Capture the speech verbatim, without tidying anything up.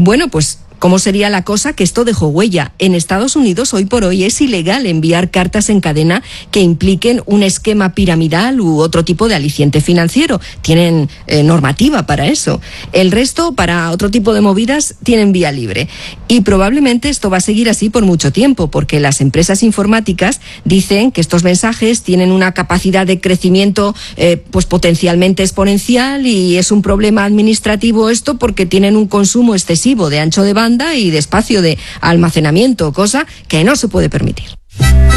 Bueno, pues ¿cómo sería la cosa? Que esto dejó huella. En Estados Unidos, hoy por hoy, es ilegal enviar cartas en cadena que impliquen un esquema piramidal u otro tipo de aliciente financiero. Tienen eh, normativa para eso. El resto, para otro tipo de movidas, tienen vía libre. Y probablemente esto va a seguir así por mucho tiempo, porque las empresas informáticas dicen que estos mensajes tienen una capacidad de crecimiento eh, pues potencialmente exponencial, y es un problema administrativo esto porque tienen un consumo excesivo de ancho de banda y de espacio de almacenamiento, cosa que no se puede permitir.